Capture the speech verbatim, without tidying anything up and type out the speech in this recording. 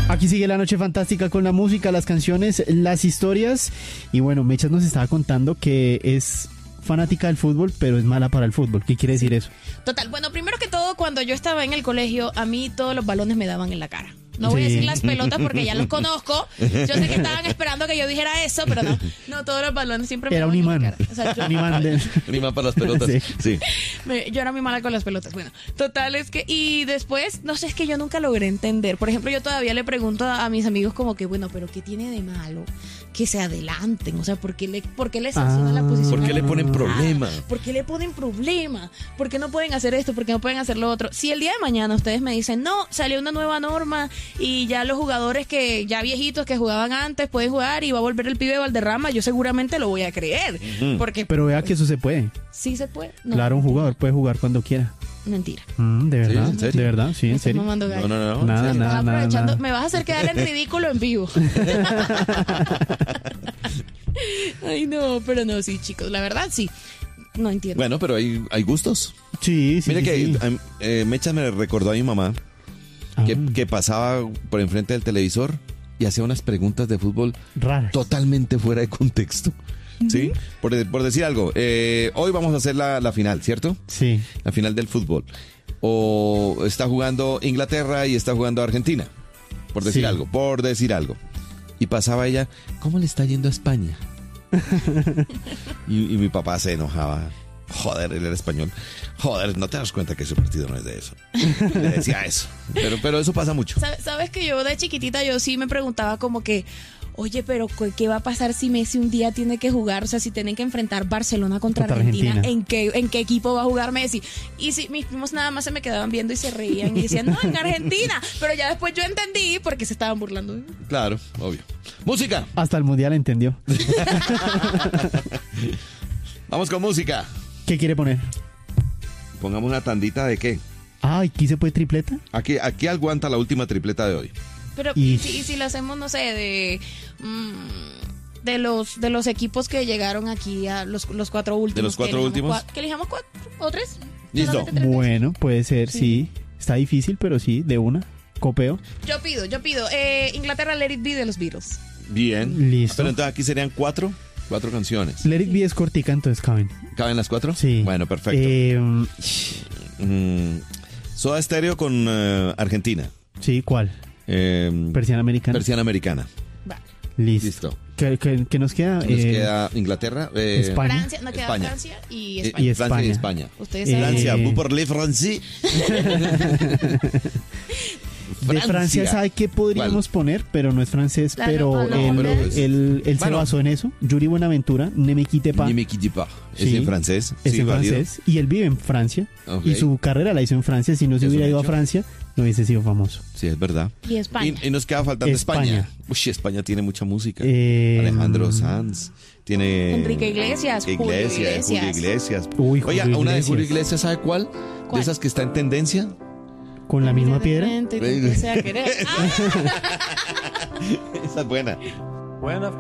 Aquí sigue la noche fantástica con la música, las canciones, las historias. Y bueno, Mechas nos estaba contando que es fanática del fútbol, pero es mala para el fútbol. ¿Qué quiere decir eso? Total, bueno, primero que todo, cuando yo estaba en el colegio, a mí todos los balones me daban en la cara. No voy Sí. a decir las pelotas porque ya los conozco. Yo sé que estaban esperando que yo dijera eso, pero no. No, todos los balones siempre me Era un daban en imán. la cara. O sea, yo, Un imán de... Un imán para las pelotas. Sí. Sí. me- yo era muy mala con las pelotas. Bueno, total es que... Y después, no sé, es que yo nunca logré entender. Por ejemplo, yo todavía le pregunto a, a mis amigos como que, bueno, pero ¿qué tiene de malo que se adelanten? O sea, ¿por qué le, por qué le sancionan Ah. la posición? ¿Por qué a le la ponen jugada? problema? ¿Por qué le ponen problema? ¿Por qué no pueden hacer esto? ¿Por qué no pueden hacer lo otro? Si el día de mañana ustedes me dicen, no, salió una nueva norma y ya los jugadores que ya viejitos que jugaban antes pueden jugar y va a volver el pibe Valderrama, yo seguramente lo voy a creer. Porque Pero vea que eso se puede. sí se puede. No, Claro, un jugador puede jugar cuando quiera. mentira. Mm, ¿De verdad? ¿en serio? ¿De verdad? Sí, Me en estás serio. mamando gallo. No, no, no. Nada, ¿en serio? nada, Estás nada, aprovechando, nada. me vas a hacer quedar en ridículo en vivo. Ay, no, pero no, sí, chicos, la verdad sí. No entiendo. Bueno, pero hay, hay gustos. Sí, sí, Mire sí, que sí. am- eh, Mecha me recordó a mi mamá que, Ah, que pasaba por enfrente del televisor y hacía unas preguntas de fútbol raras. totalmente fuera de contexto. ¿Sí? Por, de- por decir algo, eh, hoy vamos a hacer la, la final, ¿cierto? Sí. La final del fútbol. O está jugando Inglaterra y está jugando Argentina. Por decir Sí. algo, por decir algo. Y pasaba ella, ¿cómo le está yendo a España? y, y mi papá se enojaba. Joder, él era español. Joder, ¿no te das cuenta que ese partido no es de eso? Le decía eso. Pero, pero eso pasa mucho. ¿Sabes, sabes que yo de chiquitita yo sí me preguntaba como que, oye, pero cu- ¿qué va a pasar si Messi un día tiene que jugar? O sea, si tienen que enfrentar Barcelona contra, Contra Argentina, Argentina. ¿en qué, ¿en qué equipo va a jugar Messi? Y si mis primos nada más se me quedaban viendo y se reían y decían, no, en Argentina. Pero ya después yo entendí porque se estaban burlando de mí. Claro, obvio. Música. Hasta el mundial entendió. Vamos con música. ¿Qué quiere poner? Pongamos una tandita de qué. Ah, ¿aquí se puede tripleta? Aquí, aquí aguanta la última tripleta de hoy. Pero Y- y si, y si lo hacemos, no sé, de... mm, de los de los equipos que llegaron aquí a los, los cuatro últimos. ¿De los cuatro que últimos? elijamos cua- ¿Que elijamos cuatro o tres? Listo. Solamente tres veces. Bueno, puede ser, Sí. sí. Está difícil, pero sí, de una. Copeo. Yo pido, yo pido. Eh, Inglaterra, Let It Be de los Beatles. Bien. Listo. Pero entonces aquí serían cuatro, cuatro canciones. Let It Be es cortica, entonces caben. ¿Caben las cuatro? Sí. Bueno, perfecto. Eh, Mm, Soda Stereo con eh, Argentina. sí, ¿cuál? Eh, Persiana americana. Persiana americana. Vale. Listo. Listo. ¿Qué, qué- qué nos queda? Nos Eh, queda Inglaterra. eh, España. Francia, no queda España. Francia y eh, España. Y Francia y España. España. Ustedes Eh, saben. Francia, vous parlez français. De Francia, ¿sabe qué podríamos poner? Pero no es francés, La pero ropa, no, él, pero es- él- él se Bueno. basó en eso. Yuri Buenaventura, Ne me quitte pas. Ne me quitte pas. Es Sí. en francés. Es sí, en válido. francés. Y él vive en Francia. Ok. Y su carrera la hizo en Francia. Si no se Es hubiera un ido a hecho. Francia, no hubiese sido famoso. Sí, es verdad. Y España. Y, y nos queda faltando España. España. Uy, España tiene mucha música. Eh, Alejandro Sanz. Tiene. Enrique Iglesias, Julio Iglesias, Julio Iglesias. Iglesias. Uy, Oiga, Julio una de Iglesias. Julio Iglesias, ¿sabe cuál? ¿Cuál? De esas que está en tendencia. Con la misma piedra. Te empecé a querer. Ah. Esa es buena.